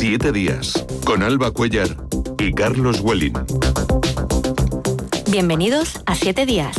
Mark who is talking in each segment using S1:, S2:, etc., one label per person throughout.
S1: 7 días, con Alba Cuéllar y Carlos Welling.
S2: Bienvenidos a 7 días.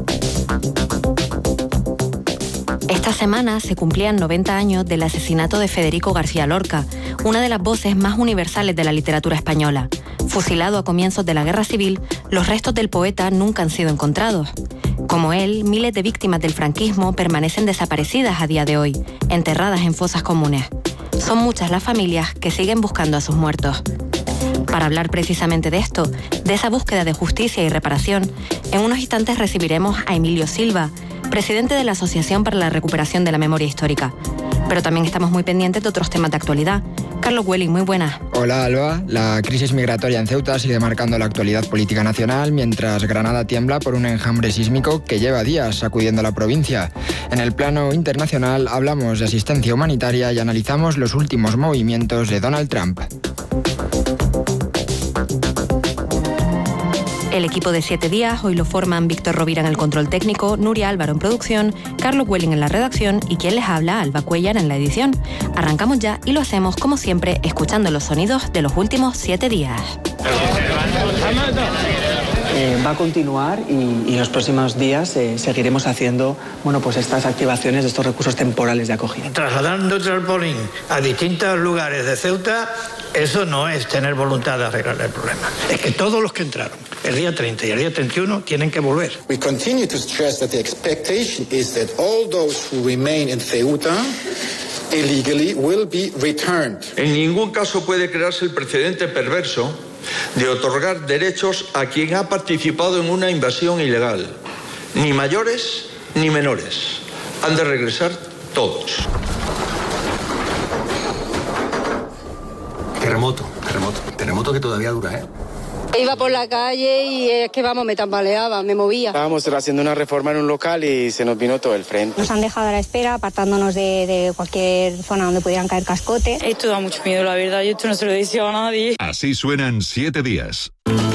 S2: Esta semana se cumplían 90 años del asesinato de Federico García Lorca, una de las voces más universales de la literatura española. Fusilado a comienzos de la Guerra Civil, los restos del poeta nunca han sido encontrados. Como él, miles de víctimas del franquismo permanecen desaparecidas a día de hoy, enterradas en fosas comunes. Son muchas las familias que siguen buscando a sus muertos. Para hablar precisamente de esto, de esa búsqueda de justicia y reparación, en unos instantes recibiremos a Emilio Silva, presidente de la Asociación para la Recuperación de la Memoria Histórica. Pero también estamos muy pendientes de otros temas de actualidad. Carlos Welling, muy buenas.
S3: Hola, Alba. La crisis migratoria en Ceuta sigue marcando la actualidad política nacional, mientras Granada tiembla por un enjambre sísmico que lleva días sacudiendo la provincia. En el plano internacional hablamos de asistencia humanitaria y analizamos los últimos movimientos de Donald Trump.
S2: El equipo de 7 días hoy lo forman Víctor Rovira en el control técnico, Nuria Álvaro en producción, Carlos Welling en la redacción y quien les habla, Alba Cuéllar, en la edición. Arrancamos ya y lo hacemos, como siempre, escuchando los sonidos de los últimos 7 días.
S4: Va a continuar y en los próximos días seguiremos haciendo pues estas activaciones de estos recursos temporales de acogida.
S5: Trasladando el trampolín a distintos lugares de Ceuta, eso no es tener voluntad de arreglar el problema. Es que todos los que entraron el día 30 y el día 31 tienen que volver.
S6: We continue to stress that the expectation is that all those who remain in Ceuta illegally will be returned.
S7: En ningún caso puede crearse el precedente perverso de otorgar derechos a quien ha participado en una invasión ilegal. Ni mayores ni menores. Han de regresar todos.
S8: Terremoto que todavía dura, ¿eh?
S9: Iba por la calle y es que me tambaleaba, me movía.
S10: Estábamos haciendo una reforma en un local y se nos vino todo el frente.
S11: Nos han dejado a la espera, apartándonos de cualquier zona donde pudieran caer cascotes.
S12: Esto da mucho miedo, la verdad, yo esto no se lo he dicho a nadie.
S1: Así suenan 7 días.